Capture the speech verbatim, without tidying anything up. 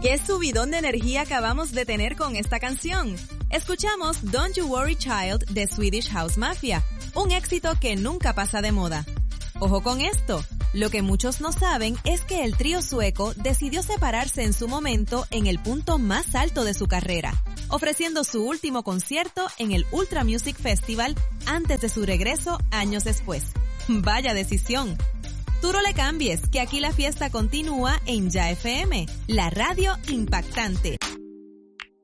¡Qué subidón de energía acabamos de tener con esta canción! Escuchamos Don't You Worry Child de Swedish House Mafia, un éxito que nunca pasa de moda. Ojo con esto, lo que muchos no saben es que el trío sueco decidió separarse en su momento en el punto más alto de su carrera, ofreciendo su último concierto en el Ultra Music Festival antes de su regreso años después. ¡Vaya decisión! Tú no le cambies, que aquí la fiesta continúa en Ya F M, la radio impactante.